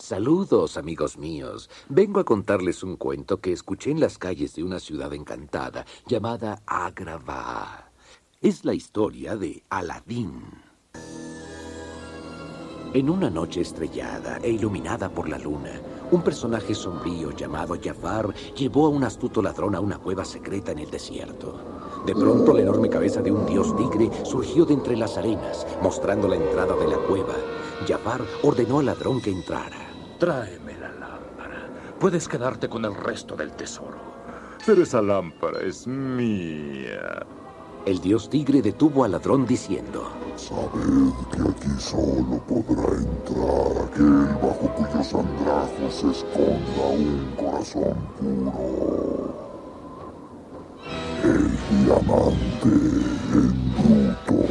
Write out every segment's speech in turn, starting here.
Saludos, amigos míos. Vengo a contarles un cuento que escuché en las calles de una ciudad encantada llamada Agrabah. Es la historia de Aladín. En una noche estrellada e iluminada por la luna, un personaje sombrío llamado Jafar llevó a un astuto ladrón a una cueva secreta en el desierto. De pronto, la enorme cabeza de un dios tigre surgió de entre las arenas, mostrando la entrada de la cueva. Jafar ordenó al ladrón que entrara. Tráeme la lámpara. Puedes quedarte con el resto del tesoro. Pero esa lámpara es mía. El dios tigre detuvo al ladrón diciendo: Sabed que aquí solo podrá entrar aquel bajo cuyos andrajos se esconda un corazón puro. El diamante en bruto.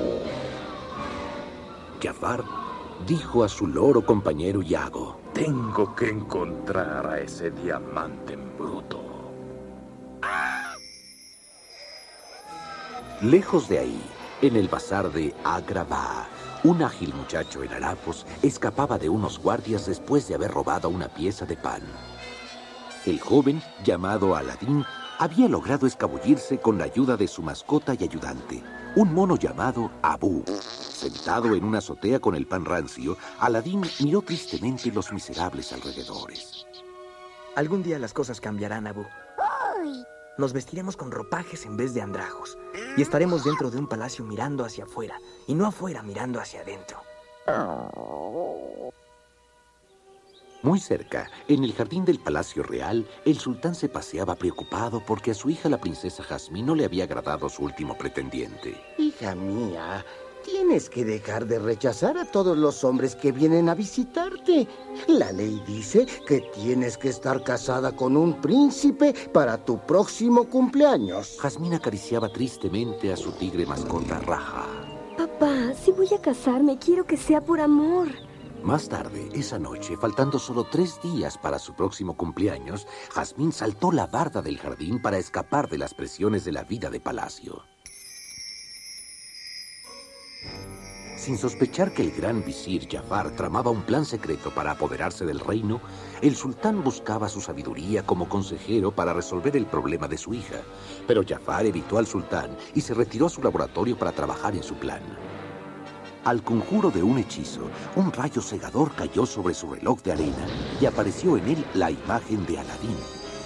Jafar dijo a su loro compañero Yago: Tengo que encontrar a ese diamante en bruto. Lejos de ahí, en el bazar de Agrabah, un ágil muchacho en harapos escapaba de unos guardias después de haber robado una pieza de pan. El joven, llamado Aladín, había logrado escabullirse con la ayuda de su mascota y ayudante, un mono llamado Abu. Sentado en una azotea con el pan rancio, Aladín miró tristemente los miserables alrededores. Algún día las cosas cambiarán, Abu. Nos vestiremos con ropajes en vez de andrajos. Y estaremos dentro de un palacio mirando hacia afuera, y no afuera mirando hacia adentro. Muy cerca, en el jardín del Palacio Real, el sultán se paseaba preocupado porque a su hija, la princesa Jazmín, no le había agradado su último pretendiente. Hija mía, tienes que dejar de rechazar a todos los hombres que vienen a visitarte. La ley dice que tienes que estar casada con un príncipe para tu próximo cumpleaños. Jazmín acariciaba tristemente a su tigre mascota, Raja. Papá, si voy a casarme, quiero que sea por amor. Más tarde, esa noche, faltando solo 3 días para su próximo cumpleaños, Jazmín saltó la barda del jardín para escapar de las presiones de la vida de palacio. Sin sospechar que el gran visir Jafar tramaba un plan secreto para apoderarse del reino, el sultán buscaba su sabiduría como consejero para resolver el problema de su hija. Pero Jafar evitó al sultán y se retiró a su laboratorio para trabajar en su plan. Al conjuro de un hechizo, un rayo cegador cayó sobre su reloj de arena y apareció en él la imagen de Aladín.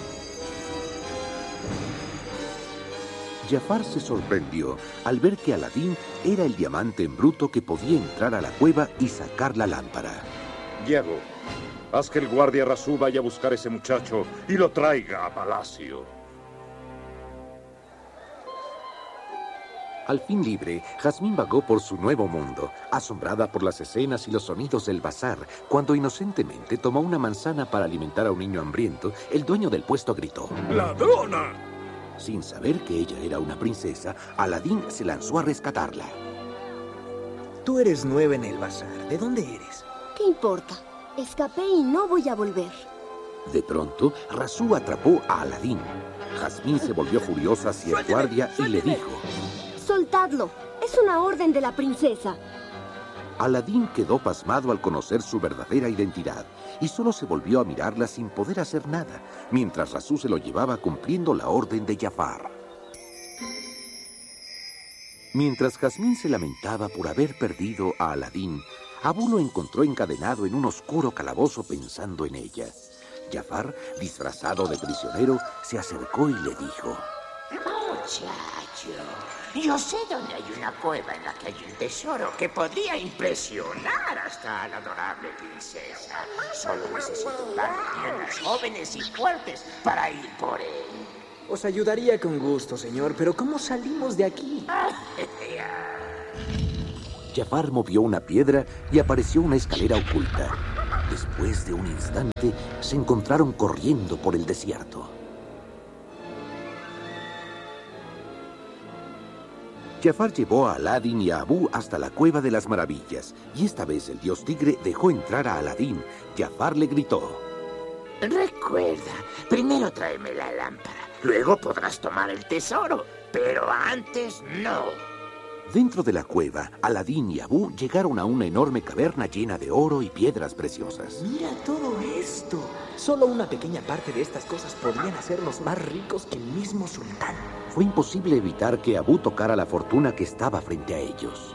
Jafar se sorprendió al ver que Aladín era el diamante en bruto que podía entrar a la cueva y sacar la lámpara. Diego, haz que el guardia Razú vaya a buscar a ese muchacho y lo traiga a palacio. Al fin libre, Jazmín vagó por su nuevo mundo, asombrada por las escenas y los sonidos del bazar. Cuando inocentemente tomó una manzana para alimentar a un niño hambriento, el dueño del puesto gritó: ¡Ladrona! Sin saber que ella era una princesa, Aladín se lanzó a rescatarla. Tú eres nueva en el bazar. ¿De dónde eres? ¿Qué importa? Escapé y no voy a volver. De pronto, Razú atrapó a Aladín. Jazmín se volvió furiosa hacia el guardia y le dijo: ¡Soltadlo! Es una orden de la princesa. Aladín quedó pasmado al conocer su verdadera identidad y solo se volvió a mirarla sin poder hacer nada, mientras Razú se lo llevaba cumpliendo la orden de Jafar. Mientras Jazmín se lamentaba por haber perdido a Aladín, Abu lo encontró encadenado en un oscuro calabozo pensando en ella. Jafar, disfrazado de prisionero, se acercó y le dijo: Muchacho, yo sé dónde hay una cueva en la que hay un tesoro que podría impresionar hasta a la adorable princesa. Solo necesito un par de piernas jóvenes y fuertes para ir por él. Os ayudaría con gusto, señor, pero ¿cómo salimos de aquí? Jafar movió una piedra y apareció una escalera oculta. Después de un instante, se encontraron corriendo por el desierto. Jafar llevó a Aladín y a Abu hasta la Cueva de las Maravillas, y esta vez el dios tigre dejó entrar a Aladín. Jafar le gritó: Recuerda, primero tráeme la lámpara, luego podrás tomar el tesoro, pero antes no. Dentro de la cueva, Aladín y Abú llegaron a una enorme caverna llena de oro y piedras preciosas. Mira todo esto. Solo una pequeña parte de estas cosas podrían hacernos más ricos que el mismo sultán. Fue imposible evitar que Abú tocara la fortuna que estaba frente a ellos.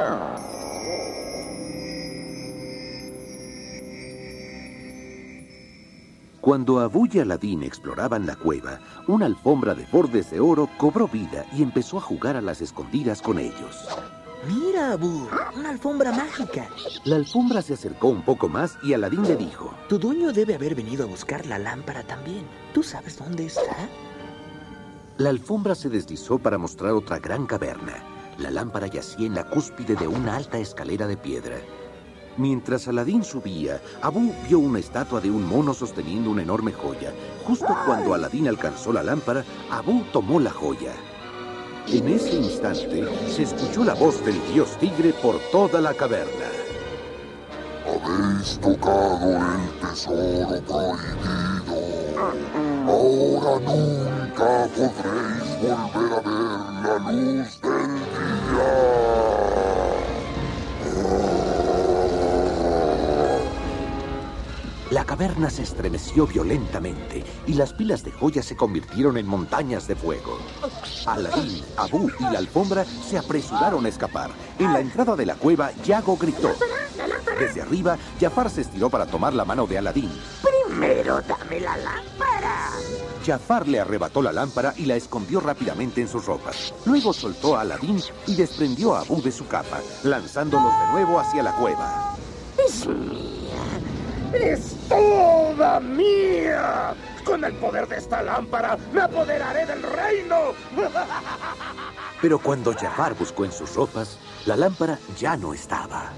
Cuando Abú y Aladín exploraban la cueva, una alfombra de bordes de oro cobró vida y empezó a jugar a las escondidas con ellos. Mira, Abú, una alfombra mágica. La alfombra se acercó un poco más y Aladín le dijo: Tu dueño debe haber venido a buscar la lámpara también. ¿Tú sabes dónde está? La alfombra se deslizó para mostrar otra gran caverna. La lámpara yacía en la cúspide de una alta escalera de piedra. Mientras Aladín subía, Abú vio una estatua de un mono sosteniendo una enorme joya. Justo cuando Aladín alcanzó la lámpara, Abú tomó la joya. En ese instante, se escuchó la voz del dios tigre por toda la caverna. Habéis tocado el tesoro prohibido. Ahora nunca podréis volver a ver la luz del día. La caverna se estremeció violentamente y las pilas de joyas se convirtieron en montañas de fuego. Aladín, Abú y la alfombra se apresuraron a escapar. En la entrada de la cueva, Yago gritó. Desde arriba, Jafar se estiró para tomar la mano de Aladín. ¡Primero dame la lámpara! Jafar le arrebató la lámpara y la escondió rápidamente en sus ropas. Luego soltó a Aladín y desprendió a Abú de su capa, lanzándolos de nuevo hacia la cueva. ¡Es mía! ¡Es toda mía! Con el poder de esta lámpara, me apoderaré del reino. Pero cuando Jafar buscó en sus ropas, la lámpara ya no estaba.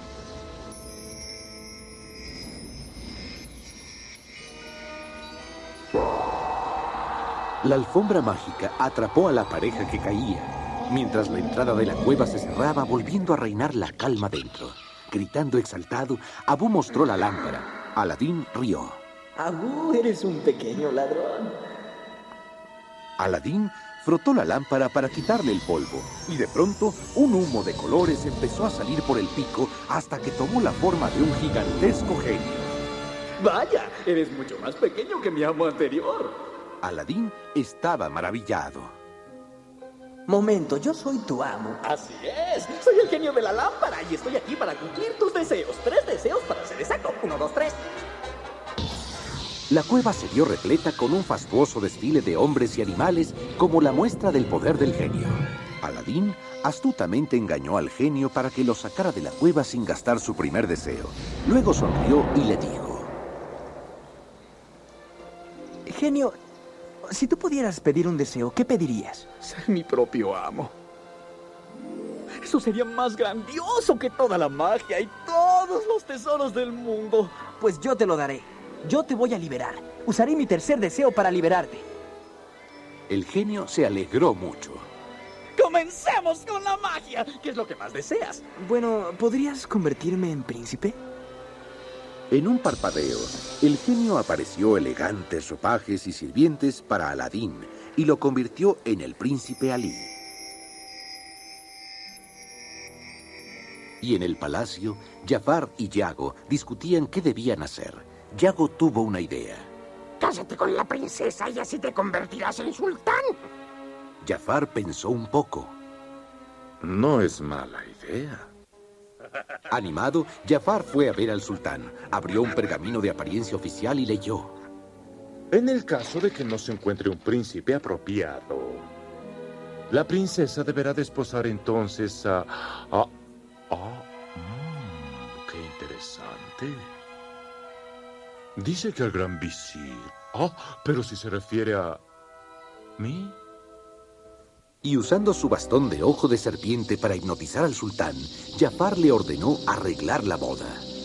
La alfombra mágica atrapó a la pareja que caía, mientras la entrada de la cueva se cerraba, volviendo a reinar la calma dentro. Gritando exaltado, Abú mostró la lámpara. Aladín rió. Abú, eres un pequeño ladrón. Aladín frotó la lámpara para quitarle el polvo, y de pronto un humo de colores empezó a salir por el pico hasta que tomó la forma de un gigantesco genio. Vaya, eres mucho más pequeño que mi amo anterior. Aladín estaba maravillado. Momento, yo soy tu amo. Así es, soy el genio de la lámpara y estoy aquí para cumplir tus deseos. 3 deseos para ser exacto. 1, 2, 3. La cueva se vio repleta con un fastuoso desfile de hombres y animales como la muestra del poder del genio. Aladín astutamente engañó al genio para que lo sacara de la cueva sin gastar su primer deseo. Luego sonrió y le dijo: Genio, si tú pudieras pedir un deseo, ¿qué pedirías? Ser mi propio amo. Eso sería más grandioso que toda la magia y todos los tesoros del mundo. Pues yo te lo daré. Yo te voy a liberar. Usaré mi tercer deseo para liberarte. El genio se alegró mucho. ¡Comencemos con la magia! ¿Qué es lo que más deseas? Bueno, ¿podrías convertirme en príncipe? En un parpadeo, el genio apareció elegantes ropajes y sirvientes para Aladín y lo convirtió en el príncipe Alí. Y en el palacio, Jafar y Yago discutían qué debían hacer. Yago tuvo una idea. Cásate con la princesa y así te convertirás en sultán. Jafar pensó un poco. No es mala idea. Animado, Jafar fue a ver al sultán. Abrió un pergamino de apariencia oficial y leyó. En el caso de que no se encuentre un príncipe apropiado, la princesa deberá desposar entonces qué interesante. Dice que al gran visir. Pero si se refiere a mí. Y usando su bastón de ojo de serpiente para hipnotizar al sultán, Jafar le ordenó arreglar la boda.